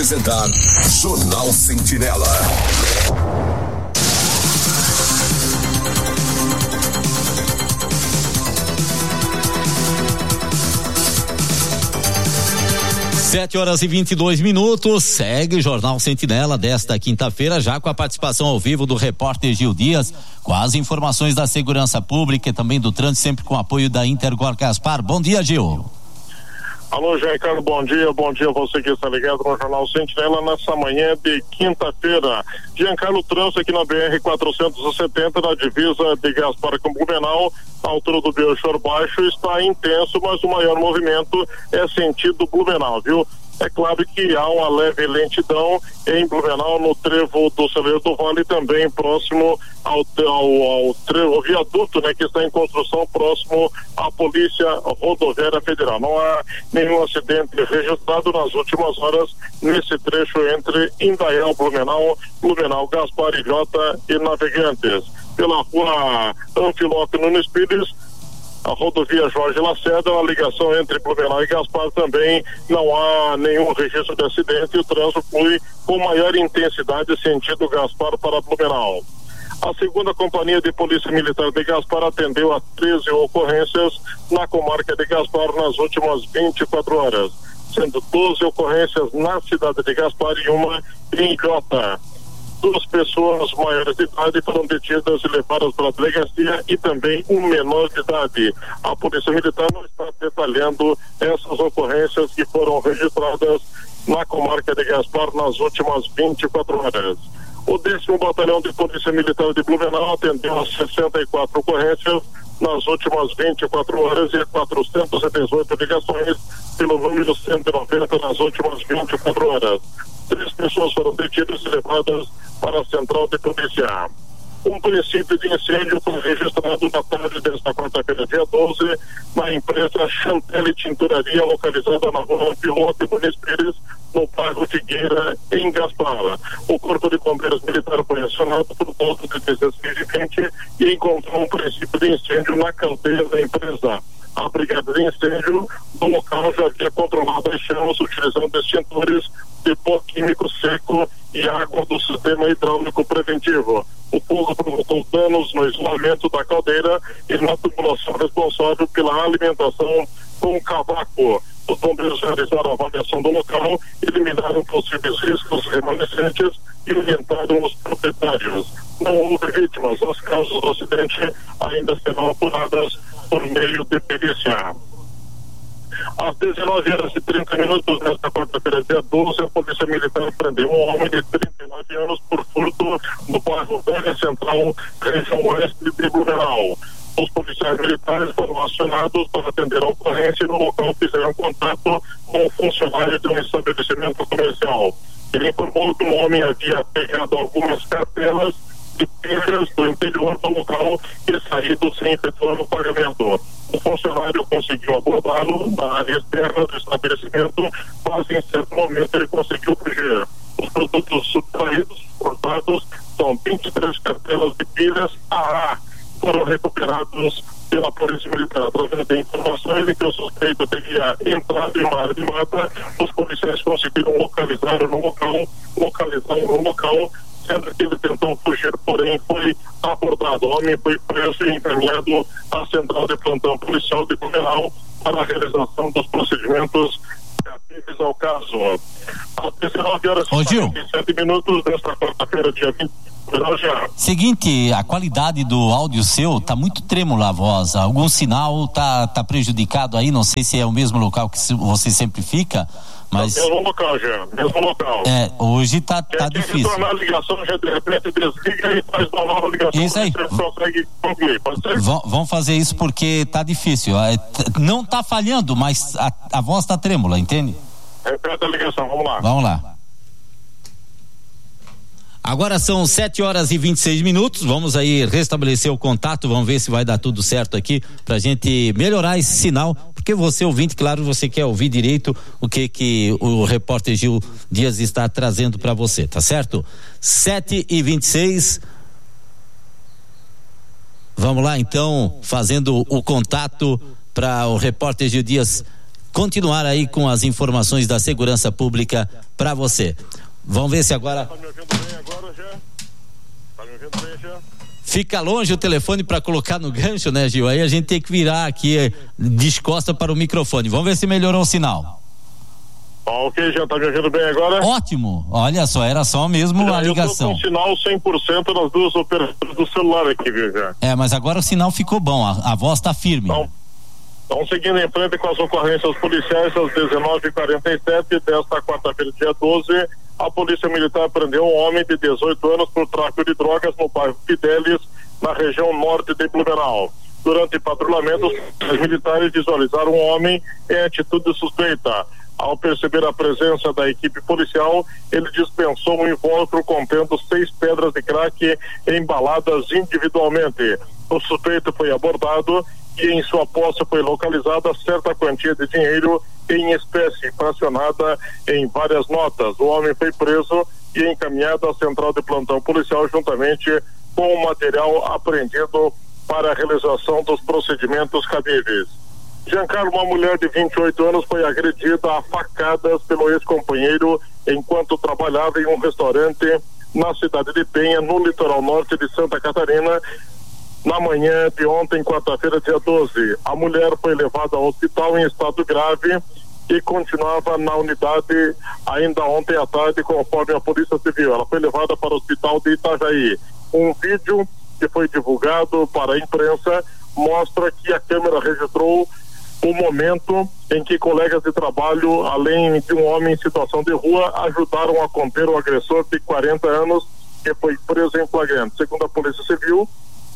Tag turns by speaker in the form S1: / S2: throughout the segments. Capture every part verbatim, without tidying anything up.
S1: apresentar Jornal Sentinela.
S2: Sete horas e vinte e dois minutos, segue o Jornal Sentinela desta quinta-feira, já com a participação ao vivo do repórter Gil Dias, com as informações da segurança pública e também do trânsito, sempre com apoio da Intergor Gaspar. Bom dia, Gil.
S3: Alô, Giancarlo, bom dia, bom dia a você que está ligado no Jornal Sentinela nessa manhã de quinta-feira. Giancarlo, trânsito aqui na B R quatrocentos e setenta, na divisa de Gaspar com Blumenau, a altura do Belchor Baixo, está intenso, mas o maior movimento é sentido Blumenau, viu? É claro que há uma leve lentidão em Blumenau, no trevo do Celeiro do Vale, também próximo ao, ao, ao trevo, viaduto, né, que está em construção próximo à Polícia Rodoviária Federal. Não há nenhum acidente registrado nas últimas horas nesse trecho entre Indaial, Blumenau, Blumenau, Gaspar, Ilhota e Navegantes. Pela rua Anfiloque Nunes Pires, a rodovia Jorge Lacerda, a ligação entre Blumenau e Gaspar, também não há nenhum registro de acidente e o trânsito flui com maior intensidade sentido Gaspar para Blumenau. A segunda companhia de polícia militar de Gaspar atendeu a treze ocorrências na comarca de Gaspar nas últimas vinte e quatro horas, sendo doze ocorrências na cidade de Gaspar e uma em Ilhota. Duas pessoas maiores de idade foram detidas e levadas para a delegacia e também um menor de idade. A Polícia Militar não está detalhando essas ocorrências que foram registradas na comarca de Gaspar nas últimas vinte e quatro horas. O décimo Batalhão de Polícia Militar de Blumenau atendeu a sessenta e quatro ocorrências nas últimas vinte e quatro horas e quatrocentas e dezoito ligações pelo número cento e noventa nas últimas vinte e quatro horas. Três pessoas foram detidas e levadas para a Central de Polícia. Um princípio de incêndio foi registrado na tarde desta quarta-feira, dia doze, na empresa Chantelle Tinturaria, localizada na rua Pilote Nunes Pires, no bairro Figueira, em Gaspar. O Corpo de Bombeiros Militar foi acionado por volta de dezesseis e vinte e encontrou um princípio de incêndio na caldeira da empresa. A brigada de incêndio do local já havia controlado as chamas utilizando extintores de pó químico seco e água do sistema hidráulico preventivo. O fogo provocou danos no isolamento da caldeira e na tubulação responsável pela alimentação com cavaco. Os bombeiros realizaram a avaliação do local, eliminaram possíveis riscos remanescentes e orientaram os proprietários. Não houve vítimas, as causas do acidente ainda serão apuradas por meio de perícia. Às dezenove horas e trinta minutos nesta quarta-feira, dia doze, a Polícia Militar prendeu um homem de trinta e nove anos por furto no bairro Velha Central, região oeste de Blumenau. Os policiais militares foram acionados para atender a ocorrência e no local fizeram contato com o funcionário de um estabelecimento comercial. Ele informou que um homem havia pegado algumas cartelas de perdas do interior do local e saído sem efetuar o pagamento. O funcionário conseguiu abordá-lo na área externa do estabelecimento, mas em certo momento ele conseguiu fugir. Os produtos subtraídos, cortados, são vinte e três cartelas de pilhas A A, foram recuperados pela Polícia Militar. Através de informações de que o suspeito teria entrado em uma área de mata, os policiais conseguiram localizar no local, localizar no local, sendo que ele tentou fugir, porém foi abordado. O homem foi preso e encaminhado à Central de Plantão Policial de Blumenau para a realização dos procedimentos relativos ao caso. Às dezenove horas e quarenta e sete minutos desta quarta-feira, dia vinte.
S2: Seguinte, a qualidade do áudio seu tá muito trêmula a voz. Algum sinal tá, tá prejudicado aí? Não sei se é o mesmo local que você sempre fica, mas...
S3: Mesmo local, já. Mesmo local.
S2: É, hoje tá, tá
S3: Quem
S2: difícil.
S3: retornar a ligação, já de repente desliga e faz uma nova ligação.
S2: Isso aí.
S3: Você consegue concluir, pode ser?
S2: V- vamos fazer isso porque tá difícil. É, t- não tá falhando, mas a, a voz tá trêmula, entende?
S3: Repete a ligação, vamos lá.
S2: Vamos lá. Agora são sete horas e vinte e seis minutos, vamos aí restabelecer o contato, vamos ver se vai dar tudo certo aqui pra gente melhorar esse sinal, porque você ouvinte, claro, você quer ouvir direito o que que o repórter Gil Dias está trazendo pra você, tá certo? sete e vinte e seis, vamos lá então, fazendo o contato para o repórter Gil Dias continuar aí com as informações da segurança pública para você. Vamos ver se agora...
S3: Tá me ouvindo bem agora, já? Tá me ouvindo bem, já?
S2: Fica longe o telefone para colocar no gancho, né, Gil? Aí a gente tem que virar aqui descosta para o microfone. Vamos ver se melhorou o sinal.
S3: Ok, já tá me ouvindo bem agora?
S2: Ótimo, olha só, era só mesmo a ligação.
S3: Eu tô com sinal cem por cento nas duas operações do celular aqui, viu, já?
S2: É, mas agora o sinal ficou bom, a, a voz tá firme.
S3: Então, então, seguindo em frente com as ocorrências policiais, às dezenove e quarenta e sete desta quarta-feira, dia doze, a Polícia Militar prendeu um homem de dezoito anos por tráfico de drogas no bairro Fidelis, na região norte de Blumenau. Durante patrulhamento, os militares visualizaram um homem em atitude suspeita. Ao perceber a presença da equipe policial, ele dispensou um invólucro contendo seis pedras de crack embaladas individualmente. O suspeito foi abordado e em sua posse foi localizada certa quantia de dinheiro em espécie, fracionada em várias notas. O homem foi preso e encaminhado à central de plantão policial juntamente com o material apreendido para a realização dos procedimentos cabíveis. Giancarlo, uma mulher de vinte e oito anos, foi agredida a facadas pelo ex-companheiro enquanto trabalhava em um restaurante na cidade de Penha, no litoral norte de Santa Catarina, na manhã de ontem, quarta-feira, dia doze. A mulher foi levada ao hospital em estado grave e continuava na unidade ainda ontem à tarde, conforme a Polícia Civil. Ela foi levada para o hospital de Itajaí. Um vídeo que foi divulgado para a imprensa mostra que a câmera registrou o momento em que colegas de trabalho, além de um homem em situação de rua, ajudaram a conter o agressor de quarenta anos que foi preso em flagrante. Segundo a Polícia Civil,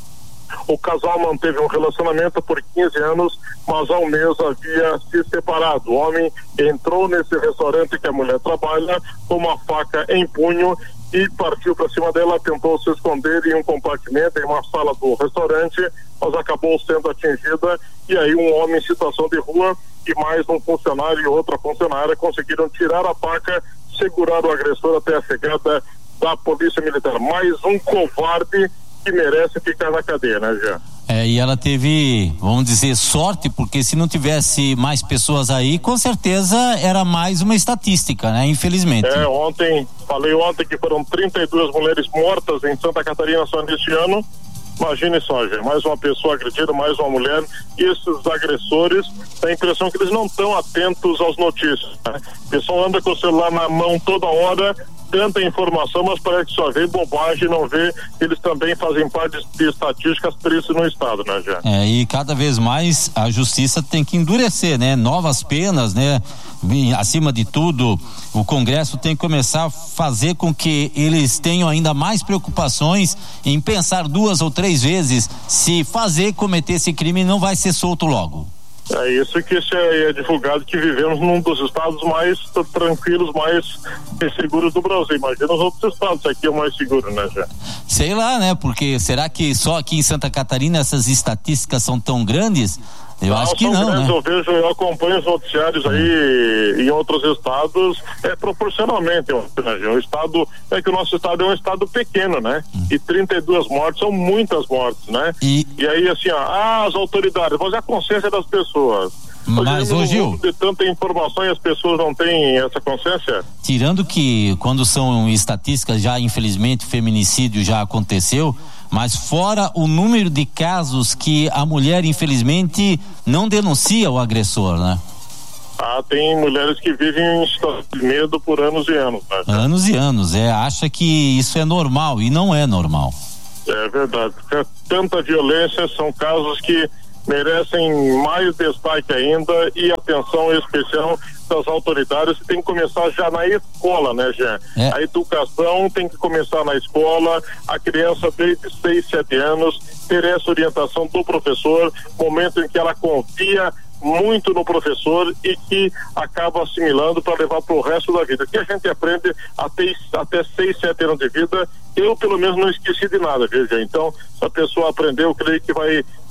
S3: o casal manteve um relacionamento por quinze anos, mas há um mês havia se separado. O homem entrou nesse restaurante que a mulher trabalha com uma faca em punho e partiu para cima dela, tentou se esconder em um compartimento, em uma sala do restaurante, mas acabou sendo atingida, e aí um homem em situação de rua e mais um funcionário e outra funcionária conseguiram tirar a faca, segurar o agressor até a chegada da Polícia Militar. Mais um covarde que merece ficar na cadeia, né, Jean?
S2: É, e ela teve, vamos dizer, sorte, porque se não tivesse mais pessoas aí, com certeza era mais uma estatística, né? Infelizmente.
S3: É, ontem, falei ontem que foram trinta e duas mulheres mortas em Santa Catarina só neste ano. Imagine só, gente, mais uma pessoa agredida, mais uma mulher, e esses agressores, dá a impressão que eles não estão atentos às notícias, né? O pessoal anda com o celular na mão toda hora, tanta informação, mas parece que só vê bobagem, não vê que eles também fazem parte de estatísticas tristes no estado, né, Jean?
S2: É, e cada vez mais a justiça tem que endurecer, né? Novas penas, né? Acima de tudo, o Congresso tem que começar a fazer com que eles tenham ainda mais preocupações em pensar duas ou três vezes se fazer, cometer esse crime, não vai ser solto logo.
S3: É isso que isso é, é divulgado, que vivemos num dos estados mais tranquilos, mais seguros do Brasil. Imagina os outros estados, aqui é o mais seguro, né, Jé?
S2: Sei lá, né? Porque será que só aqui em Santa Catarina essas estatísticas são tão grandes? Eu não, acho que não, grandes,
S3: né? Eu vejo, eu acompanho os noticiários aí em outros estados, é proporcionalmente, né? O estado, é que o nosso estado é um estado pequeno, né? Hum. E trinta e duas mortes são muitas mortes, né? E, e aí assim, ó, ah, as autoridades, mas é a consciência das pessoas.
S2: Mas, ô Gil,
S3: de tanta informação e as pessoas não têm essa consciência?
S2: Tirando que quando são estatísticas, já infelizmente feminicídio já aconteceu, mas fora o número de casos que a mulher infelizmente não denuncia o agressor, né?
S3: Ah, tem mulheres que vivem em situação de medo por anos e anos, né?
S2: Anos e anos, é, acha que isso é normal e não é normal.
S3: É verdade, tanta violência, são casos que merecem mais destaque ainda e atenção especial das autoridades, que tem que começar já na escola, né, Jean? É. A educação tem que começar na escola, a criança desde seis, sete anos ter essa orientação do professor, momento em que ela confia muito no professor e que acaba assimilando para levar para o resto da vida. Que a gente aprende até, até seis, sete anos de vida, eu pelo menos não esqueci de nada, veja. Então, se a pessoa aprendeu, eu creio que vai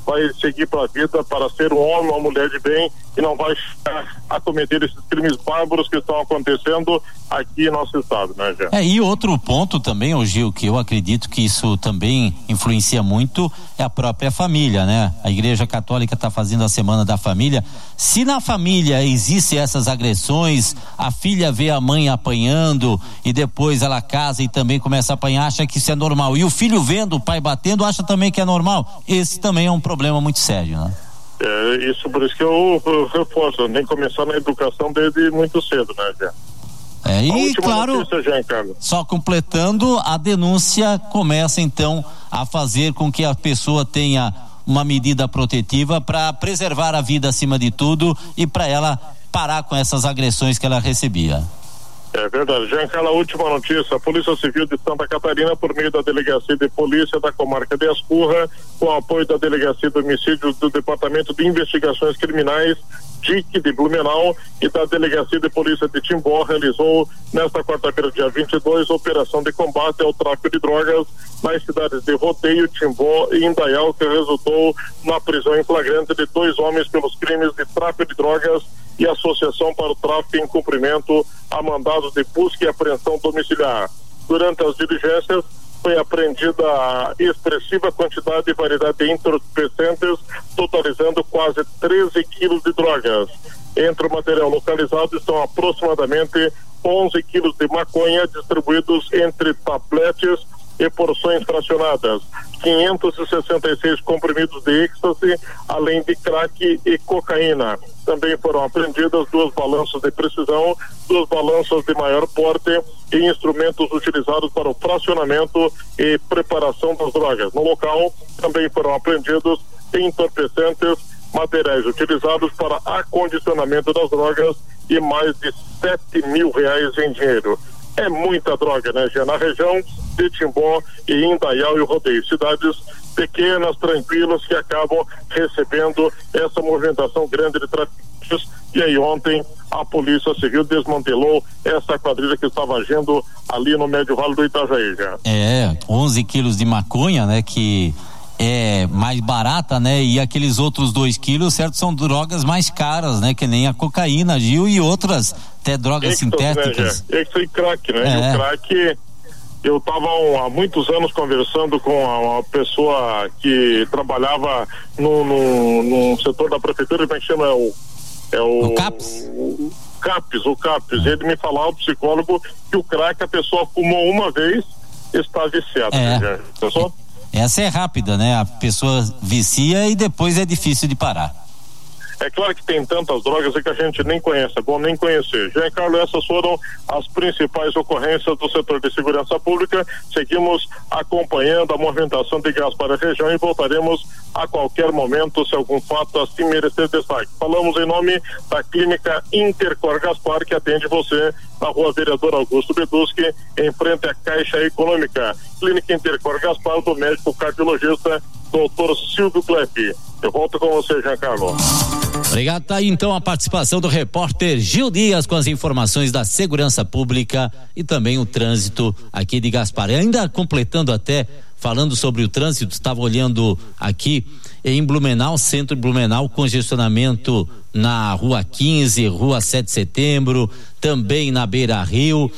S3: vai seguir para a vida para ser um homem, uma mulher de bem e não vai a cometer esses crimes bárbaros que estão acontecendo aqui em nosso estado, né, Gê?
S2: É, e outro ponto também, ô Gil, que eu acredito que isso também influencia muito, é a própria família, né? A Igreja Católica está fazendo a Semana da Família. Se na família existem essas agressões, a filha vê a mãe apanhando e depois ela casa e também começa a apanhar, acha que isso é normal. E o filho vendo o pai batendo, acha também que é normal. Esse também é um problema muito sério, né?
S3: É, isso por isso que eu, eu reforço, nem começar na educação desde muito cedo, né, Gê?
S2: É, e claro,
S3: notícia, Jean Carlos.
S2: Só completando, a denúncia começa então a fazer com que a pessoa tenha uma medida protetiva para preservar a vida acima de tudo e para ela parar com essas agressões que ela recebia.
S3: É verdade. Giancarlo, a última notícia: a Polícia Civil de Santa Catarina, por meio da Delegacia de Polícia da Comarca de Ascurra, com apoio da Delegacia de Homicídios do Departamento de Investigações Criminais D I C de Blumenau e da Delegacia de Polícia de Timbó, realizou nesta quarta-feira, dia vinte e dois, operação de combate ao tráfico de drogas nas cidades de Rodeio, Timbó e Indaial, que resultou na prisão em flagrante de dois homens pelos crimes de tráfico de drogas e associação para o tráfico em cumprimento a mandados de busca e apreensão domiciliar. Durante as diligências, foi apreendida a expressiva quantidade e variedade de entorpecentes, totalizando quase treze quilos de drogas. Entre o material localizado estão aproximadamente onze quilos de maconha, distribuídos entre tabletes e porções fracionadas, quinhentos e sessenta e seis comprimidos de êxtase, além de crack e cocaína. Também foram apreendidas duas balanças de precisão, duas balanças de maior porte e instrumentos utilizados para o fracionamento e preparação das drogas. No local também foram apreendidos entorpecentes, materiais utilizados para acondicionamento das drogas e mais de sete mil reais em dinheiro. É muita droga, né, Gê? Na região de Timbó e Indaial e Rodeio, cidades pequenas, tranquilas, que acabam recebendo essa movimentação grande de traficantes. E aí ontem a Polícia Civil desmantelou essa quadrilha que estava agindo ali no Médio Vale do Itajaí, já.
S2: É, onze quilos de maconha, né, que é mais barata, né, e aqueles outros dois quilos, certo, são drogas mais caras, né, que nem a cocaína, Gil, e outras até drogas Ectos, sintéticas.
S3: Né, Ectos e crack, né, é. E o crack, eu estava um, há muitos anos conversando com uma pessoa que trabalhava no, no, no setor da prefeitura, como é que chama? É o, é o,
S2: o CAPS?
S3: O, o CAPS, o CAPS, ele me falava, o psicólogo, que o crack a pessoa fumou uma vez, está viciada,
S2: é.
S3: né, pessoal?
S2: Essa é rápida, né? A pessoa vicia e depois é difícil de parar.
S3: É claro que tem tantas drogas que a gente nem conhece, é bom nem conhecer. Jean Carlos, essas foram as principais ocorrências do setor de segurança pública. Seguimos acompanhando a movimentação de gás para a região e voltaremos a qualquer momento se algum fato assim merecer destaque. Falamos em nome da Clínica Intercor Gaspar, que atende você na Rua Vereador Augusto Beduschi, em frente à Caixa Econômica. Clínica Intercor Gaspar, do médico cardiologista doutor Silvio Klepp. Eu volto com você, Jean Carlos.
S2: Obrigado. Tá aí então a participação do repórter Gil Dias com as informações da segurança pública e também o trânsito aqui de Gaspar. E ainda completando até, falando sobre o trânsito, estava olhando aqui em Blumenau, centro de Blumenau, congestionamento na Rua quinze, Rua sete de Setembro, também na Beira Rio,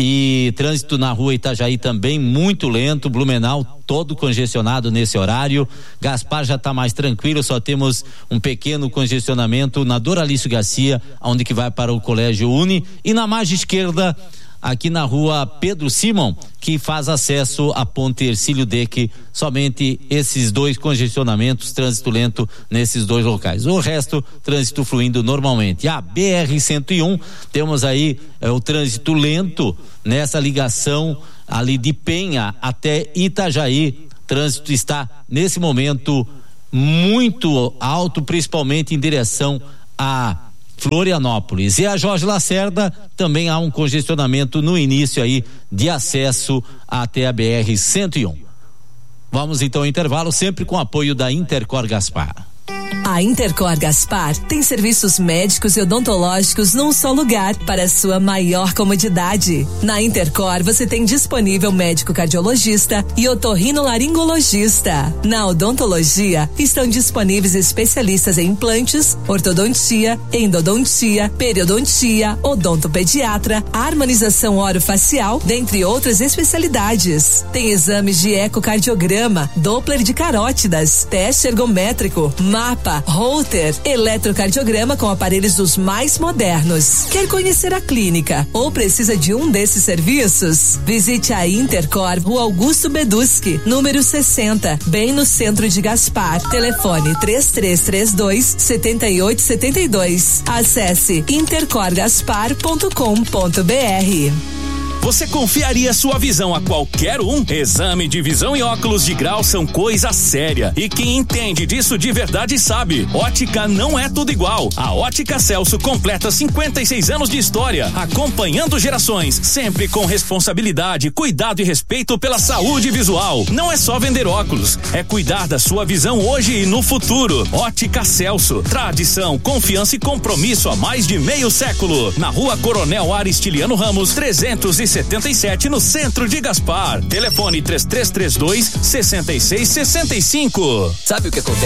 S2: e trânsito na Rua Itajaí também muito lento. Blumenau todo congestionado nesse horário. Gaspar já está mais tranquilo, só temos um pequeno congestionamento na Doralício Garcia, onde que vai para o Colégio Uni, e na margem esquerda aqui na Rua Pedro Simon, que faz acesso à Ponte Hercílio Deck. Somente esses dois congestionamentos, trânsito lento nesses dois locais. O resto, trânsito fluindo normalmente. A B R cento e um, temos aí é, o trânsito lento nessa ligação ali de Penha até Itajaí. Trânsito está nesse momento muito alto, principalmente em direção a Florianópolis. E a Jorge Lacerda também há um congestionamento no início aí de acesso até a B R cento e um. Vamos então ao intervalo, sempre com apoio da Intercor Gaspar.
S4: A Intercor Gaspar tem serviços médicos e odontológicos num só lugar para sua maior comodidade. Na Intercor você tem disponível médico cardiologista e otorrinolaringologista. Na odontologia estão disponíveis especialistas em implantes, ortodontia, endodontia, periodontia, odontopediatra, harmonização orofacial, dentre outras especialidades. Tem exames de ecocardiograma, Doppler de carótidas, teste ergométrico, mapa, Holter, eletrocardiograma com aparelhos dos mais modernos. Quer conhecer a clínica ou precisa de um desses serviços? Visite a Intercor, Rua Augusto Beduski, número sessenta, bem no centro de Gaspar. Telefone três três três dois, sete oito sete dois. Acesse intercor gaspar ponto com ponto br.
S5: Você confiaria sua visão a qualquer um? Exame de visão e óculos de grau são coisa séria. E quem entende disso de verdade sabe. Ótica não é tudo igual. A Ótica Celso completa cinquenta e seis anos de história, acompanhando gerações, sempre com responsabilidade, cuidado e respeito pela saúde visual. Não é só vender óculos, é cuidar da sua visão hoje e no futuro. Ótica Celso, tradição, confiança e compromisso há mais de meio século. Na Rua Coronel Aristiliano Ramos, trezentos e setenta e sete, no centro de Gaspar. Telefone três três três dois, seis seis seis cinco.
S6: Sabe o que acontece?